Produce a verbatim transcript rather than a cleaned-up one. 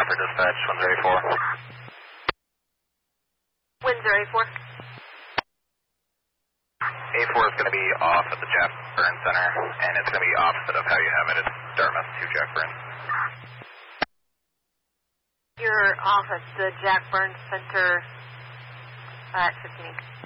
for dispatch, Windsor A four. Windsor A four. A four is going to be off at the Jack Burns Center, and it's going to be opposite of how you have it. It's Dartmouth to Jack Burns. You're off at the Jack Burns Center at fifteen.